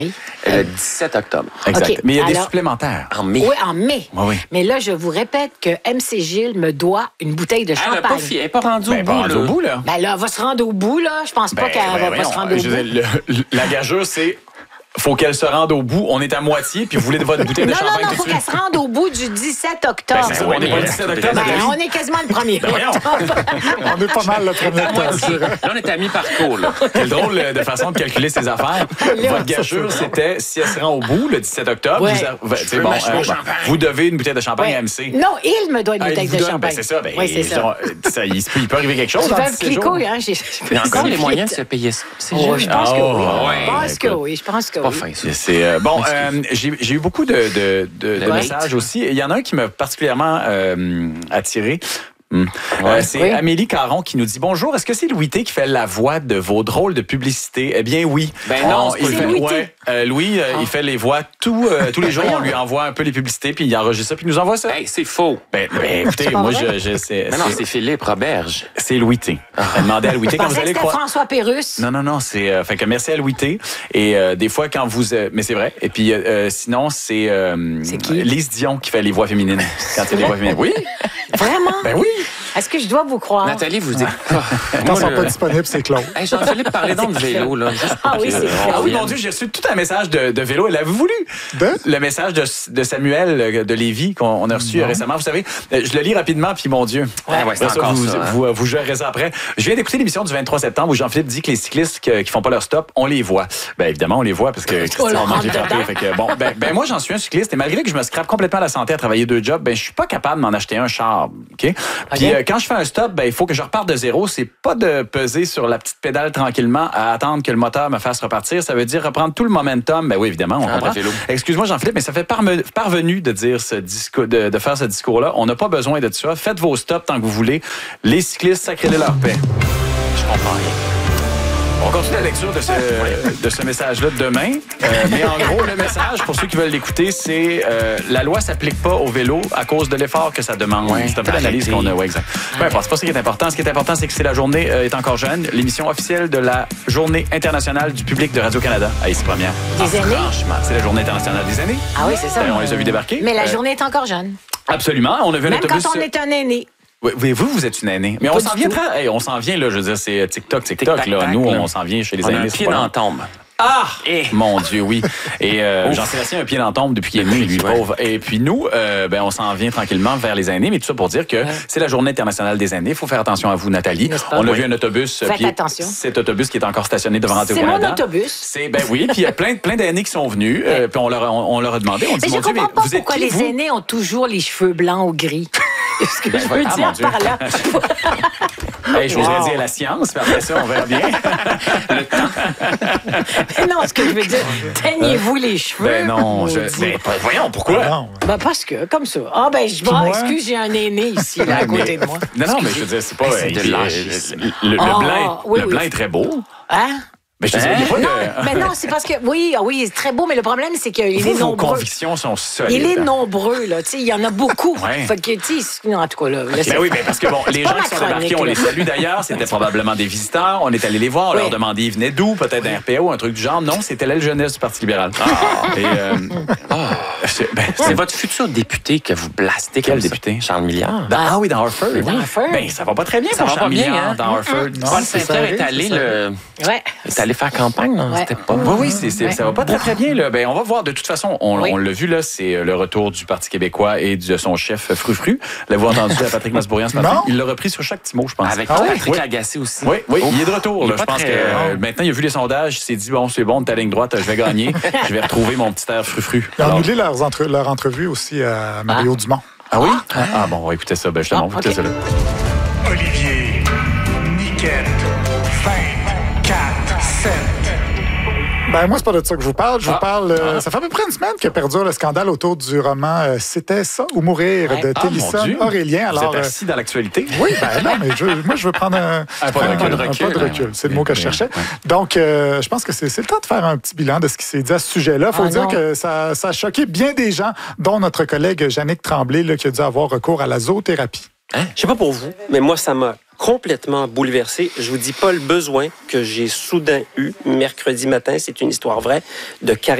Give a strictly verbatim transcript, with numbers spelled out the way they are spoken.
Le dix-sept octobre. Exact. Okay, Mais il y a alors, des supplémentaires. En mai. Oui, en mai. Oui, oui. Mais là, je vous répète que M C Gilles me doit une bouteille de Elle n'a champagne. pas, fi- elle n'est pas rendue Ben, au pas bout. rendu là. au bout, là. Ben là, elle va se rendre au bout, là. Je pense pas Ben, qu'elle ben, va voyons, pas se rendre au je bout. veux dire, le- la gageure, c'est... Faut qu'elle se rende au bout. On est à moitié, puis vous voulez de votre bouteille de Non, non, champagne non, tout faut de qu'elle suite. se rende au bout du dix-sept octobre. Ben, c'est ça, on n'est pas le dix-sept octobre, Ben, Nathalie. on est quasiment le premier Ben, voyons. octobre. On est pas mal le premier octobre, je dirais. Là, on est à mi-parcours. Là. Quelle drôle euh, de façon de calculer ses affaires. Votre gageure, c'était, si elle se rend au bout, le dix-sept octobre, Ouais. vous, a- tu sais, peux bon, m'acheter euh, mon champagne. vous devez une bouteille de champagne Ouais. à M C. Non, il me doit une Ah, il bouteille vous de donne, champagne. ben, c'est ça. Ben, oui, c'est ça. genre, euh, ça, il, se peut, il peut arriver quelque chose. Tu dans fais un dix-sept petit jours. coup, hein? J'ai- Il y a encore les moyens de se payer ça. C'est Oh, juste. je pense que oui. Ah, Je pense ouais, que écoute. oui. Je pense que Pas oui. fin, ça. C'est, euh, bon, euh, j'ai, j'ai eu beaucoup de, de, de, de Le messages hate. aussi. Il y en a un qui m'a particulièrement euh, attiré. Hum. Ouais. Euh, c'est Oui. Amélie Caron qui nous dit bonjour. Est-ce que c'est Louis T qui fait la voix de vos drôles de publicité? Eh bien oui. Ben non, c'est il pas fait, Louis T. ouais, euh, Louis, euh, il fait les voix tout, euh, tous les jours. On lui envoie un peu les publicités puis il enregistre ça puis il nous envoie ça. Hey, c'est faux. Ben, ben, écoutez, pas moi vrai? je, je sais. Non, non, c'est, c'est Philippe Roberge. c'est Louis T. Demandez à Louis T Je quand vous pensais que allez c'était croire. François Pérusse. Non, non, non, c'est. Euh, fait que merci à Louis T. Et euh, des fois, quand vous. euh, mais c'est vrai. Et puis, euh, euh, sinon, c'est. Euh, C'est qui? Lise Dion qui fait les voix féminines. Quand il y a des voix féminines. Oui. Vraiment? Ben oui. Est-ce que je dois vous croire? Nathalie, vous dites. Quand ils Moi, sont je- pas disponibles, c'est clos. Hey, Jean-Philippe, parlez donc de vélo. Là, juste pour Ah oui, que- c'est on clair. Ah oui, revienne. mon Dieu, j'ai reçu tout un message de, de vélo. Elle avait voulu. De? Le message de, de Samuel euh, de Lévis qu'on on a reçu euh, récemment. Vous savez, euh, je le lis rapidement, puis mon Dieu. Ouais, ouais, c'est Après encore vous, ça, hein. vous, vous, vous gérez ça après. Je viens d'écouter l'émission du vingt-trois septembre où Jean-Philippe dit que les cyclistes que- qui font pas leur stop, on les voit. Ben évidemment, on les voit parce que Christian leur a mangé rentre frappé. dedans. Fait que, bon, ben, ben moi, j'en suis un cycliste et malgré que je me scrape complètement la santé à travailler deux jobs, ben je suis pas capable de m'en acheter un char. OK? Puis OK. euh, quand je fais un stop, ben il faut que je reparte de zéro. C'est pas de peser sur la petite pédale tranquillement à attendre que le moteur me fasse repartir. Ça veut dire reprendre tout le momentum. Ben oui, évidemment, on Ah, comprend. le vélo. Excuse-moi, Jean-Philippe, mais ça fait parme- parvenu de dire ce discours, de, de faire ce discours-là. On n'a pas besoin de ça. Faites vos stops tant que vous voulez. Les cyclistes, sacrez-les leur paix. Je comprends rien. On continue la lecture de ce, de ce message-là demain. Euh, mais en gros, le message, pour ceux qui veulent l'écouter, c'est euh, la loi s'applique pas au vélo à cause de l'effort que ça demande. Ouais, c'est un peu l'analyse arrêtez. qu'on a. Ouais, exact. Peu importe, c'est pas ça qui est important. Ce qui est important, c'est que c'est la journée euh, est encore jeune. L'émission officielle de la Journée internationale du public de Radio-Canada à ici première. Des aînés? Franchement, c'est la Journée internationale des aînés. Ah oui, c'est ça. Euh, on les a vus débarquer. Mais la Euh, journée est encore jeune. Absolument. On a vu un Même autobus. quand on est un aîné. Oui, oui, vous, vous êtes une aînée. Mais on Pas s'en du vient tout. très. Hey, on s'en vient, là. Je veux dire, c'est TikTok, TikTok, Tic-tac, là. tac, Nous, là. on s'en vient chez les On a aînés. un c'est pied pas dans long. la tombe. Ah! Eh. Mon Dieu, oui. Et euh, Jean-Sébastien a un pied dans la tombe depuis qu'il est né, lui, Ouais. pauvre. Et puis nous, euh, ben, on s'en vient tranquillement vers les aînés. Mais tout ça pour dire que c'est la Journée internationale des aînés. Il faut faire attention à vous, Nathalie. N'est-ce pas? On a Oui. vu un autobus. Faites puis attention. Cet autobus qui est encore stationné devant C'est Radio-Canada. mon autobus. C'est, ben oui. Puis il y a plein, plein d'aînés qui sont venus. euh, puis on leur, a- on, on leur a demandé. On dit, Mais je mon Dieu, comprends mais pas vous êtes pourquoi qui, les vous? aînés ont toujours les cheveux blancs ou gris. Ce que je veux ah, mon dire Dieu. par là. Hey, j'oserais Wow. dire la science, puis après ça, on verra bien. Mais non, ce que je veux dire, teignez-vous les cheveux. Ben non, je, maudit. ben, voyons, pourquoi? Non. Ben parce que, comme ça. Ah ben, je Puis bon, moi? excuse, j'ai un aîné ici, là, à Mais- côté de moi. Non, non, mais je veux dire, c'est pas. Hey, c'est euh, de il- lâche, le, ici. le- le Ah, blanc, oui, le oui. blanc est très beau. Hein? Mais je te dis, il y a pas de. Non, mais non, c'est parce que, oui, ah oui, c'est très beau, mais le problème, c'est qu'il Vous, est vos nombreux. convictions sont solides. Il est nombreux, là. Tu sais, il y en a beaucoup. Ouais. Fait que, tu sais, en tout cas, là. laissez- Ben oui, mais parce que bon, les pas gens ma qui sont chronique, débarqués, on là. les salue d'ailleurs. C'était probablement des visiteurs. On est allé les voir, on Oui. leur demandait, ils venaient d'où? Peut-être d'un R P O, un truc du genre. Non, c'était l'aile jeunesse du Parti libéral. Et, euh, c'est- ben, C'est votre futur député que vous blastez Quel comme ça. député? Charles Milliard. dans- ah oui, dans Harford. Dans Harford. Ben, ça va pas très bien Ça pour va Charles pas bien, Milliard hein? dans Harford. Paul c'est Saint-Pierre serré, est allé c'est le... Ouais. est allé faire campagne, non? Ouais. C'était pas... Oui, oui, c'est, c'est- Ouais. ça va pas très, très bien. Là. Ben, on va voir. De toute façon, on, Oui. on l'a vu, là, c'est euh, le retour du Parti québécois et de son chef Frufru. L'avez-vous entendu à Patrick Masbourian ce matin? Non. Il l'a repris sur chaque petit mot, je pense. Avec Ah oui? Patrick Oui. Lagacé aussi. Oui, oui, Oh. il est de retour. Il Là. est Je pas pense très- que euh, maintenant, il a vu les sondages, il s'est dit, bon, c'est bon, ta ligne droite, je vais gagner. Je vais retrouver mon petit air Frufru. Ils ont Alors- annulé leurs entre- leur entrevue aussi à Mario Dumont. Ah oui? Ah, bon, on va écouter ça. Ben, justement, on va Ah, écouter ok. ça là. Olivier, Niquette, vingt, quatre, sept. Ben moi, c'est pas de ça que je vous parle. Je Ah. vous parle... euh, Ça fait à peu près une semaine que perdure le scandale autour du roman euh, C'était ça ou mourir Ouais. de Ah, mon Télisson Dieu. Aurélien. Vous Alors, êtes euh, assis dans l'actualité? oui, ben non, mais je, moi, je veux prendre un, Un pas de un- recul. un Un pas de recul, recul. C'est le ouais. mot que je Ouais. cherchais. Ouais. Donc, euh, je pense que c'est c'est le temps de faire un petit bilan de ce qui s'est dit à ce sujet-là. Il faut Ah, dire non. que ça, ça a choqué bien des gens, dont notre collègue Jannick Tremblay, là, qui a dû avoir recours à la zoothérapie. Hein? Je sais pas pour vous, mais moi, ça m'a complètement bouleversé. Je vous dis pas le besoin que j'ai soudain eu mercredi matin, c'est une histoire vraie, de Karine